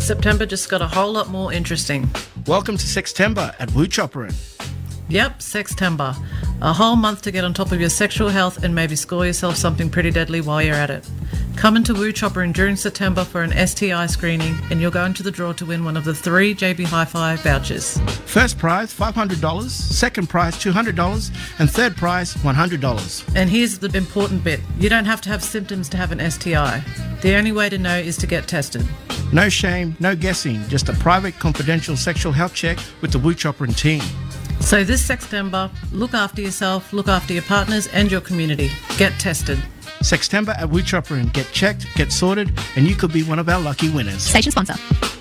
September just got a whole lot more interesting. Welcome to Sextember at Woo Chopperin. Yep, Sextember. A whole month to get on top of your sexual health and maybe score yourself something pretty deadly while you're at it. Come into Woo Chopperin during September for an STI screening and you'll go into the draw to win one of the 3 JB Hi-Fi vouchers. First prize $500, second prize $200, and third prize $100. And here's the important bit. You don't have to have symptoms to have an STI. The only way to know is to get tested. No shame, no guessing, just a private, confidential sexual health check with the Woo Chopperin team. So this Sextember, look after yourself, look after your partners and your community. Get tested. Sextember at Woo Chopperin. Get checked, get sorted, and you could be one of our lucky winners. Station sponsor.